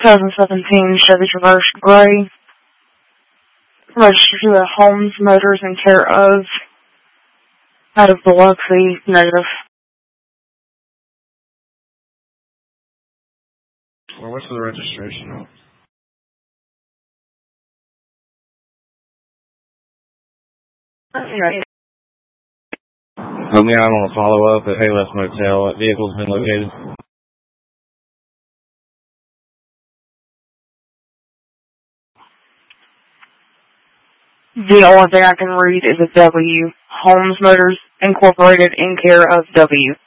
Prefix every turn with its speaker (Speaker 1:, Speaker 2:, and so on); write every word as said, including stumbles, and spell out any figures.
Speaker 1: twenty seventeen Chevy Traverse Gray, registered to the Holmes Motors in care of, out of Biloxi, negative.
Speaker 2: Well, what's the registration?
Speaker 1: Right.
Speaker 2: Help me out on a follow-up at Payless Motel. What vehicle's been located?
Speaker 1: The only thing I can read is a W. Holmes Motors Incorporated in care of W.